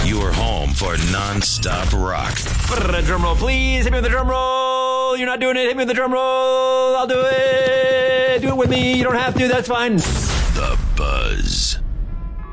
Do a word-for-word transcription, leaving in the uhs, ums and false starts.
Your home for non-stop rock. Drum roll, please. Hit me with the drum roll. You're not doing it. Hit me with the drum roll. I'll do it. Do it with me. You don't have to. That's fine. The Buzz.